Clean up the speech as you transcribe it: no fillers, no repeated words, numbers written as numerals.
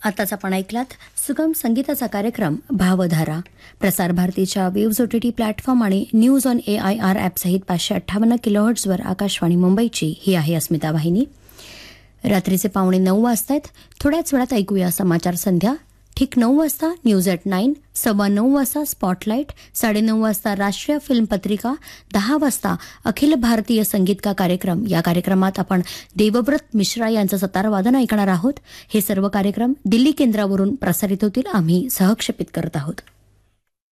आताच आपण ऐकलात सुगम संगीताचा कार्यक्रम भावधारा. प्रसार भारतीच्या वेव्ज OTT प्लॅटफॉर्म आणि न्यूज ऑन AIR ॲप सहित 558 किलोहर्ट्झवर आकाशवाणी मुंबईची ही आहे अस्मिता वाहिनी. रात्रीचे 8:45 वाजतायत. थोड्याच वेळात ऐकूया समाचार संध्या. ठीक 9 वाजता न्यूज ॲट 9, 9:15 वाजता स्पॉटलाईट, 9:30 वाजता राष्ट्रीय फिल्म पत्रिका, 10 वाजता अखिल भारतीय संगीत का कार्यक्रम. या कार्यक्रमात आपण देवव्रत मिश्रा यांचं सतार वादन ऐकणार आहोत. हे सर्व कार्यक्रम दिल्ली केंद्रावरून प्रसारित होतील. आम्ही सहक्षेपित करत आहोत.